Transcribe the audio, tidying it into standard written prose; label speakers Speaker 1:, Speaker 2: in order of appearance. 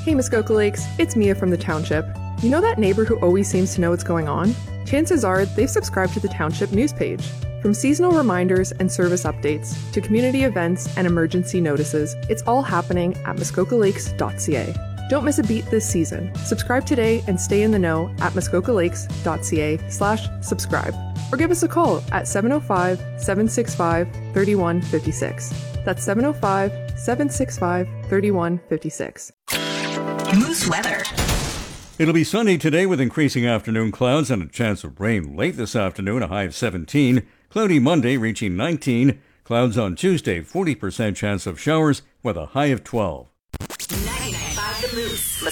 Speaker 1: Hey Muskoka Lakes, it's Mia from the Township. You know that neighbor who always seems to know what's going on? Chances are they've subscribed to the Township news page. From seasonal reminders and service updates to community events and emergency notices, it's all happening at muskokalakes.ca. Don't miss a beat this season. Subscribe today and stay in the know at muskokalakes.ca/subscribe. Or give us a call at 705-765-3156. That's 705-765-3156.
Speaker 2: Moose weather.
Speaker 3: It'll be sunny today with increasing afternoon clouds and a chance of rain late this afternoon, a high of 17. Cloudy Monday reaching 19. Clouds on Tuesday, 40% chance of showers with a high of 12.
Speaker 2: 99.5 The Moose.